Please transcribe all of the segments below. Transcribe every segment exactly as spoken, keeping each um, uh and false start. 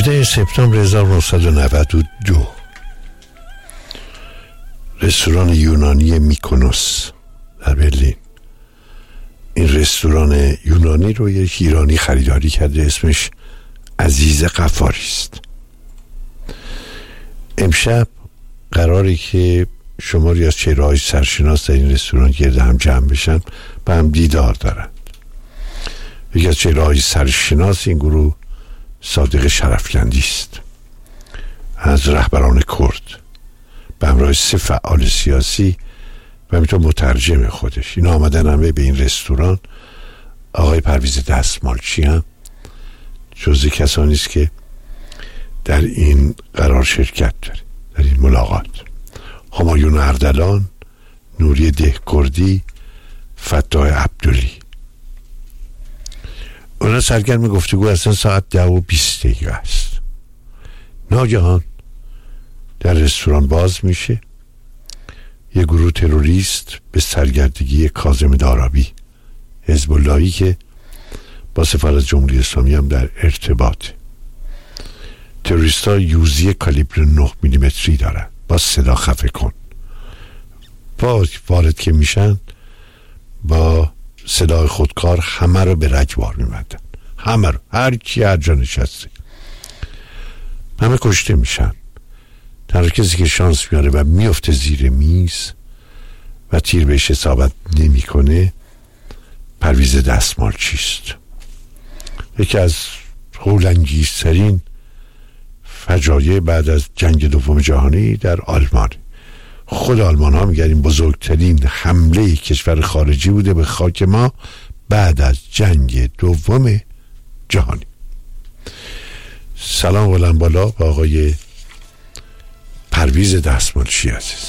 هفدهم سپتامبر هزار و نهصد و نود و دو رستوران یونانی میکونوس در برلین. این رستوران یونانی رو یک ایرانی خریداری کرده، اسمش عزیز غفاری است. امشب قراره که شماری از چهره‌های سرشناس در این رستوران گرد هم جمع بشن، به هم دیدار دارند. یکی از چهره‌های سرشناس این گروه صادق شرفکندی است، از رهبران کرد، به همراه سه فعال سیاسی و همینطور مترجم خودش. اینا آمدن همه به این رستوران. آقای پرویز دستمالچی هم جزء کسانی است که در این قرار شرکت داره، در این ملاقات. همایون اردلان، نوری دهکردی، فتاح عبدلی. اونا سرگرم گفتگو هستن. ساعت ده و بیست دقیقه است. ناگهان در رستوران باز میشه. یه گروه تروریست به سرگردگی کاظم دارابی، حزب اللهی که با سفارت جمهوری اسلامی هم در ارتباط. تروریست ها یوزی کالیبر نه میلیمتری دارن، با صدا خفه کن. با وارد که میشن با صدای خودکار همه رو به رگبار میبندن، همه رو، هر کی هر جا نشسته. همه کشته میشن. تنها کسی که شانس میاره و میفته زیر میز و تیر بهش اصابت نمیکنه پرویز دستمالچی است. یکی از هولانگیزترین فجایع بعد از جنگ دوم جهانی در آلمان. خود آلمان ها میگن این بزرگترین حمله کشور خارجی بوده به خاک ما بعد از جنگ دوم جهانی. سلام بلند بالا با آقای پرویز دستمالچی عزیز.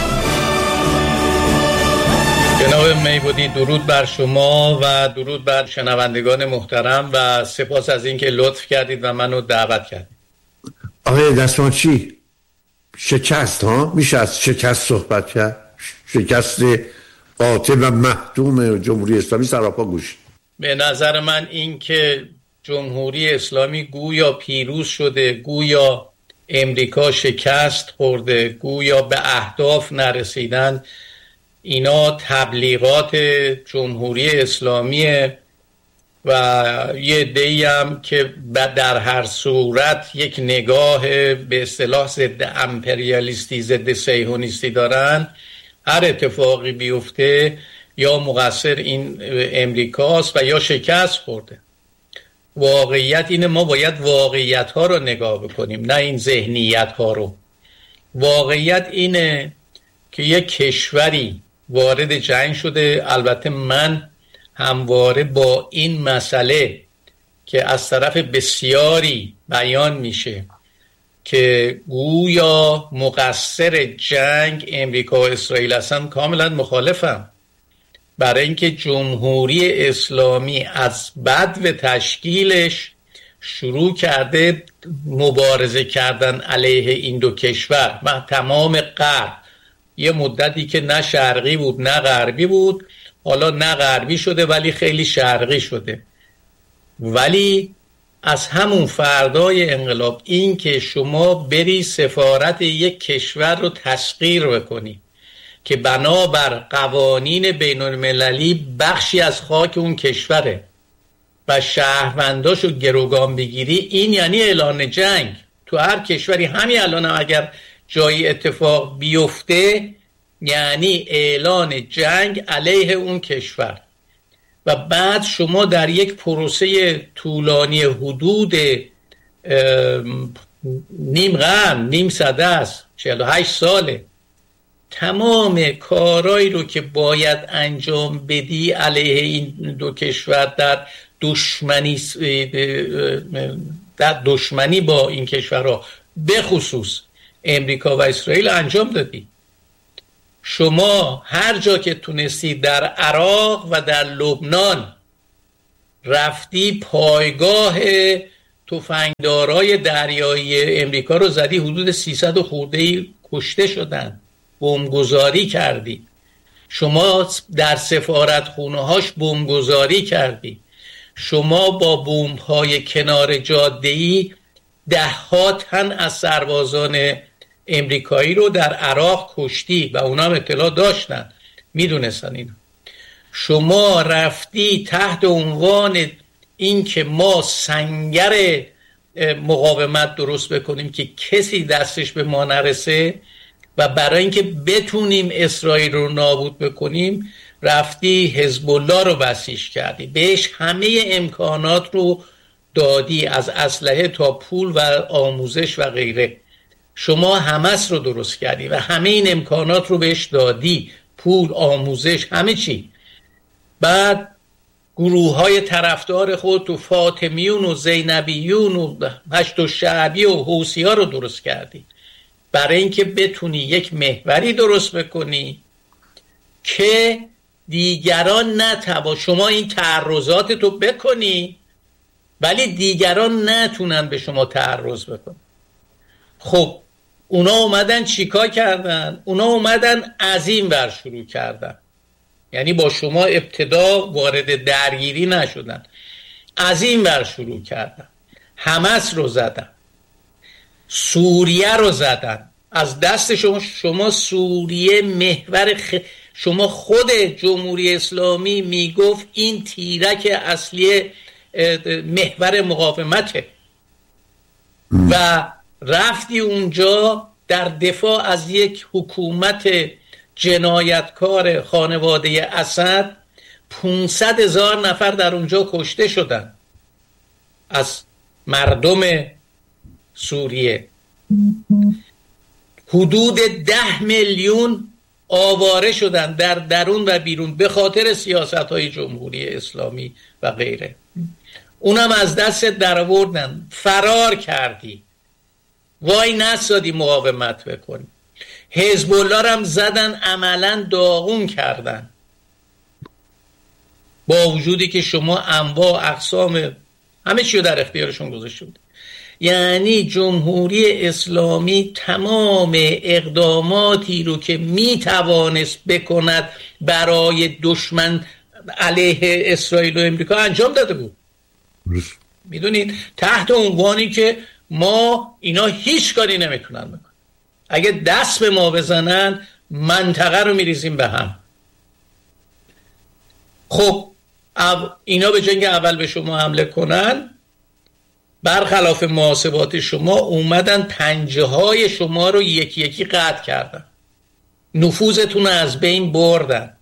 جناب میبودی، درود بر شما و درود بر شنوندگان محترم و سپاس از اینکه لطف کردید و منو دعوت کردید. آقای دستمالچی، شکست ها میشه از شکست صحبت کرد؟ شکست قاطع و محتوم جمهوری اسلامی سراپا گوش. به نظر من این که جمهوری اسلامی گویا پیروز شده، گویا امریکا شکست خورده، گویا به اهداف نرسیدن، اینا تبلیغات جمهوری اسلامیه و یه عده‌ای هم که در هر صورت یک نگاه به اصطلاح ضد امپریالیستی، ضد صهیونیستی دارن. هر اتفاقی بیفته یا مقصر این امریکاست و یا شکست خورده. واقعیت اینه، ما باید واقعیت ها رو نگاه بکنیم، نه این ذهنیت ها رو. واقعیت اینه که یک کشوری وارد جنگ شده. البته من همواره با این مسئله که از طرف بسیاری بیان میشه که گویا مقصر جنگ امریکا و اسرائیل هستن کاملا مخالفم. برای اینکه جمهوری اسلامی از بدو تشکیلش شروع کرده مبارزه کردن علیه این دو کشور و تمام غرب. یه مدتی که نه شرقی بود نه غربی بود، حالا نه غربی شده ولی خیلی شرقی شده. ولی از همون فردای انقلاب این که شما بری سفارت یک کشور رو تسخیر بکنی که بنابر قوانین بین المللی بخشی از خاک اون کشوره و شهرونداشو گروگان بگیری، این یعنی اعلان جنگ. تو هر کشوری همین الان اگر جایی اتفاق بیفته یعنی اعلان جنگ علیه اون کشور. و بعد شما در یک پروسه طولانی حدود نیم قرن، نیم سده است، چهل و هشت ساله، تمام کارهایی رو که باید انجام بدی علیه این دو کشور در دشمنی در دشمنی با این کشورها، به خصوص امریکا و اسرائیل، انجام دادی. شما هر جا که تونستی در عراق و در لبنان رفتی پایگاه تفنگدارای دریایی امریکا رو زدی، حدود سیصد و خورده‌ای کشته شدن، بمبگذاری کردی. شما در سفارت خونه هاش بمبگذاری کردی. شما با بمب‌های کنار جاده‌ای ده ها تن از سربازان امریکایی رو در عراق کشتی و اونا هم اطلاع داشتن، میدونستن اینو. شما رفتی تحت عنوان این که ما سنگر مقاومت درست بکنیم که کسی دستش به ما نرسه و برای اینکه بتونیم اسرائیل رو نابود بکنیم رفتی حزب الله رو بسیج کردی، بهش همه امکانات رو دادی، از اسلحه تا پول و آموزش و غیره. شما حماس رو درست کردی و همه این امکانات رو بهش دادی، پول، آموزش، همه چی. بعد گروه های طرفدار خود تو فاطمیون و زینبیون و هشت و شعبی و حوثی ها رو درست کردی برای اینکه بتونی یک محوری درست بکنی که دیگران نتوا شما این تعرضات تو بکنی ولی دیگران نتونن به شما تعرض بکنن. خب اونا اومدن چیکار کردن؟ اونا اومدن از این ور شروع کردن، یعنی با شما ابتدا وارد درگیری نشدن، از این ور شروع کردن، حماس رو زدن، سوریه رو زدن، از دست شما شما سوریه محور خ... شما خود جمهوری اسلامی میگفت این تیرک اصلی محور مقاومته و رفتی اونجا در دفاع از یک حکومت جنایتکار خانواده اسد. پونصد هزار نفر در اونجا کشته شدن از مردم سوریه، حدود ده میلیون آواره شدن در درون و بیرون به خاطر سیاست‌های جمهوری اسلامی و غیره. اونم از دست در آوردن، فرار کردی، وای نسادی مقاومت بکنی. حزب الله هم زدن، عملا داغون کردن، با وجودی که شما انواع اقسام همه چی رو در اختیارشون گذاشته بود. یعنی جمهوری اسلامی تمام اقداماتی رو که میتوانست بکند برای دشمن علیه اسرائیل و امریکا انجام داده بود. میدونید تحت عنوانی که ما اینا هیچ کاری نمیتونن بکنن، اگه دست به ما بزنن منطقه رو میریزیم به هم. خب اینا به جنگ اول به شما حمله کنن، برخلاف محاسبات شما اومدن پنجه های شما رو یکی یکی قطع کردن، نفوذتون رو از بین بردن،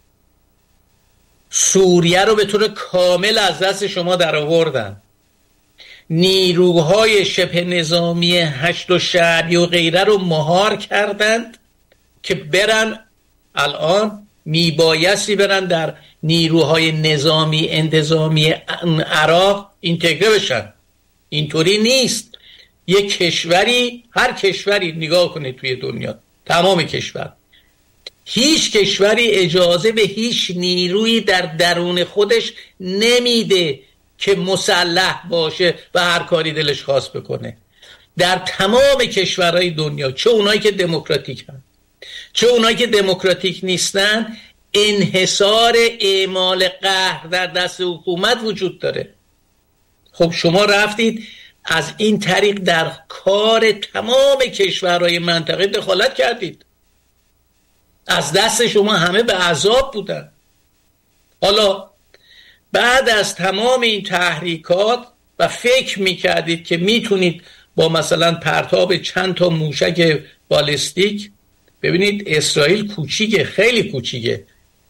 سوریه رو به طور کامل از دست شما در آوردن، نیروهای شبه نظامی هشت و شعبی و غیره رو مهار کردند که برن، الان میبایستی برن در نیروهای نظامی انتظامی عراق اینتگره بشن. اینطوری نیست. یک کشوری، هر کشوری نگاه کنید توی دنیا، تمام کشور، هیچ کشوری اجازه به هیچ نیروی در درون خودش نمیده که مسلح باشه و هر کاری دلش خواست بکنه. در تمام کشورهای دنیا، چه اونایی که دموکراتیک هستن چه اونایی که دموکراتیک نیستن، انحصار اعمال قهر در دست حکومت وجود داره. خب شما رفتید از این طریق در کار تمام کشورهای منطقه دخالت کردید، از دست شما همه به عذاب بودن. حالا بعد از تمام این تحریکات و فکر میکردید که میتونید با مثلا پرتاب چند تا موشک بالستیک، ببینید اسرائیل کوچیکه، خیلی کوچیکه،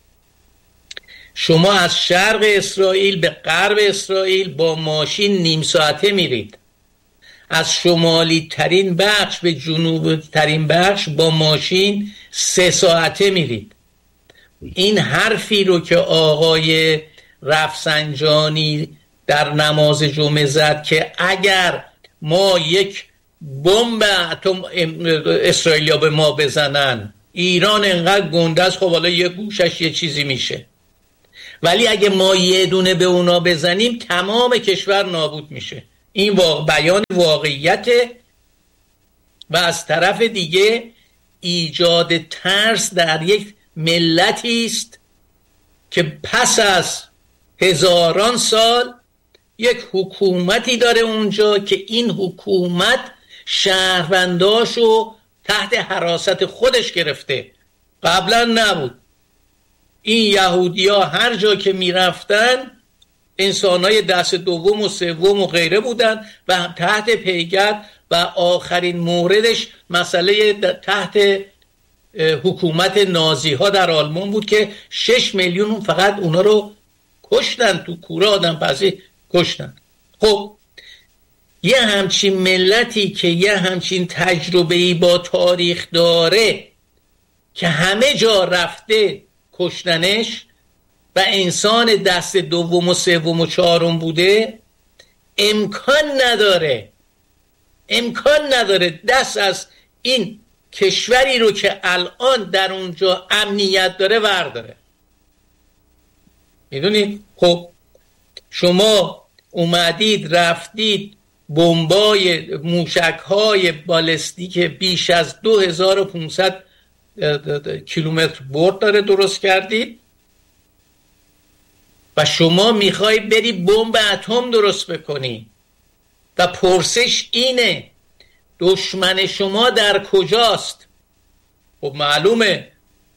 شما از شرق اسرائیل به غرب اسرائیل با ماشین نیم ساعته میرید، از شمالی ترین بخش به جنوب ترین بخش با ماشین سه ساعته میرید. این حرفی رو که آقای رفسنجانی در نماز جمعه زد که اگر ما یک بمب اتم اسرائیلیا به ما بزنن، ایران انقدر گنده است، خب حالا یه گوشش یه چیزی میشه، ولی اگه ما یه دونه به اونا بزنیم تمام کشور نابود میشه. این واقع بیان واقعیته و از طرف دیگه ایجاد ترس در یک ملتی است که پس از هزاران سال یک حکومتی داره اونجا که این حکومت شهرونداشو تحت حراست خودش گرفته، قبلا نبود. این یهودی‌ها هر جا که میرفتن انسانای دست دوم و سوم و غیره بودن و تحت پیگرد، و آخرین موردش مسئله تحت حکومت نازی ها در آلمان بود که شش میلیون فقط اونا رو کشتن، تو کوره آدم پسی کشتن. خب یه همچین ملتی که یه همچین تجربه‌ای با تاریخ داره که همه جا رفته کشتنش و انسان دست دوم و سوم و چهارم بوده، امکان نداره امکان نداره دست از این کشوری رو که الان در اونجا امنیت داره ورداره. میدونید؟ خب شما اومدید رفتید بمبای موشک‌های بالستیک بیش از دو هزار و پانصد کیلومتر برد داره درست کردید و شما میخوای بری بمب اتم درست بکنی و پرسش اینه دشمن شما در کجاست؟ خب معلومه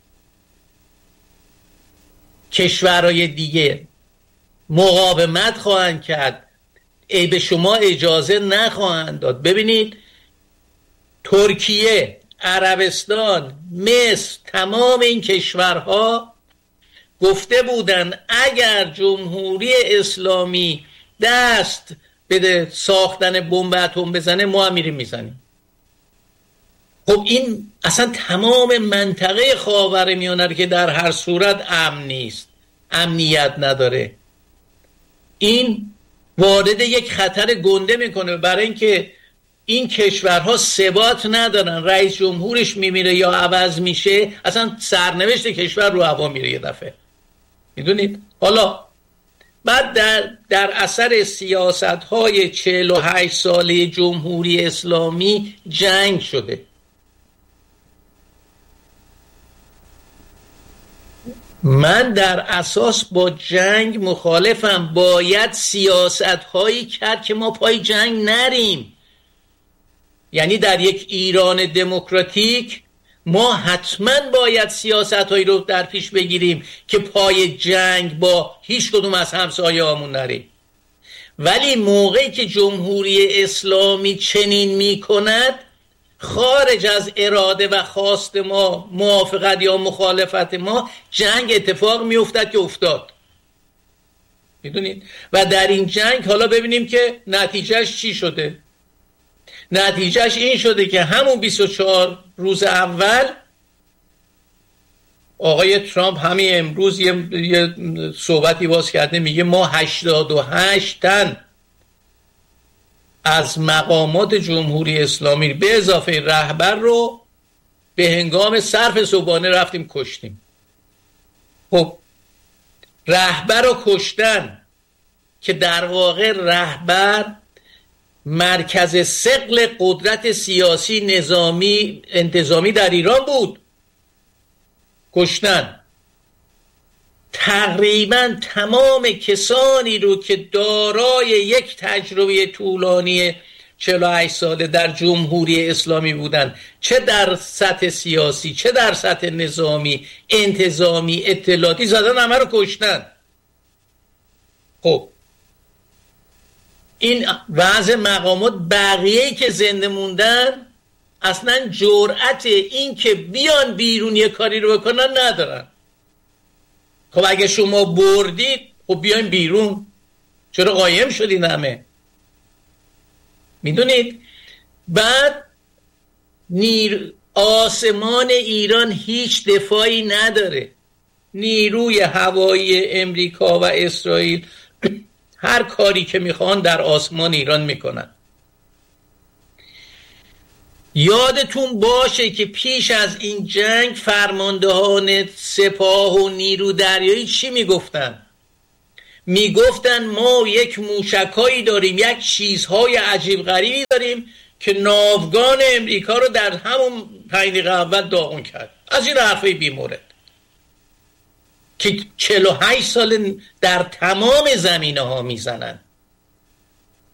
کشورهای دیگه مقاومت خواهند کرد، ای به شما اجازه نخواهند داد. ببینید ترکیه، عربستان، مصر، تمام این کشورها گفته بودن اگر جمهوری اسلامی دست به ساختن بمب اتم بزنه ما هم میریم میزنیم. خب این اصلا تمام منطقه خاورمیانه که در هر صورت امن نیست، امنیت نداره، این وارد یک خطر گنده میکنه، برای اینکه این کشورها ثبات ندارن، رئیس جمهورش میمیره یا عوض میشه، اصلا سرنوشت کشور رو هوا میره یه دفعه. میدونید؟ حالا بعد در, در اثر سیاست های چهل و هشت ساله جمهوری اسلامی جنگ شده. من در اساس با جنگ مخالفم. باید سیاست هایی کرد که ما پای جنگ نریم. یعنی در یک ایران دموکراتیک ما حتما باید سیاست هایی رو در پیش بگیریم که پای جنگ با هیچ کدوم از همسایه هامون نریم. ولی موقعی که جمهوری اسلامی چنین می کند، خارج از اراده و خواست ما، موافقت یا مخالفت ما، جنگ اتفاق می افتد که افتاد. میدونید؟ و در این جنگ حالا ببینیم که نتیجهش چی شده. نتیجهش این شده که همون بیست و چهار روز اول آقای ترامپ همین امروز یه, یه صحبتی باز کرده، میگه ما هشتاد و هشت تن از مقامات جمهوری اسلامی به اضافه رهبر رو به هنگام صرف صبحانه رفتیم کشتیم. خب رهبر رو کشتن که در واقع رهبر مرکز ثقل قدرت سیاسی نظامی انتظامی در ایران بود، کشتن. تقریبا تمام کسانی رو که دارای یک تجربه طولانی چهل و هشت ساله در جمهوری اسلامی بودن، چه در سطح سیاسی چه در سطح نظامی انتظامی اطلاعاتی، زدن همه رو کشتن. خب این وضع مقامات، بقیه‌ای که زنده موندن اصلا جرأت این که بیان بیرون یه کاری رو بکنن ندارن. خب اگه شما بردید خب بیاین بیرون، چرا قایم شدین همه؟ میدونید؟ بعد نیر آسمان ایران هیچ دفاعی نداره. نیروی هوایی امریکا و اسرائیل هر کاری که میخوان در آسمان ایران میکنن. یادتون باشه که پیش از این جنگ فرماندهان سپاه و نیرو دریایی چی میگفتن؟ میگفتن ما یک موشکایی داریم، یک چیزهای عجیب غریبی داریم که ناوگان امریکا رو در همون پنج دقیقه اول داغون کرد. از این حرفای بیمورد که چهل و هشت سال در تمام زمینه ها میزنن.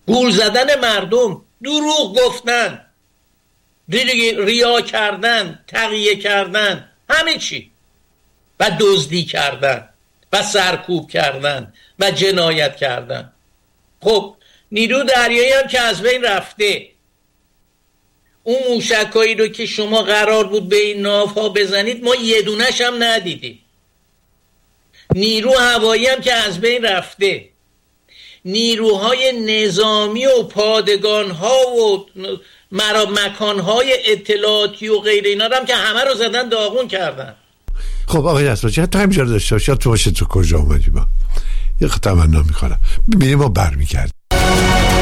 گول زدن مردم، دروغ گفتن، ریا کردن، تقیه کردن، همه چی، و دزدی کردن و سرکوب کردن و جنایت کردن. خب نیرو دریایی هم که از بین رفته. اون موشکایی رو که شما قرار بود به این ناوها بزنید ما یه دونش هم ندیدیم. نیرو هوایی هم که از بین رفته. نیروهای نظامی و پادگانها و مرا مکانهای اطلاعاتی و غیر اینا هم که همه رو زدن داغون کردن. خب آقای نصرآقی حتی همینجا رو داشته باشید تو باشه تو کجا اومدی با یه تمنا میکنم ببینیم ما برمیگردیم.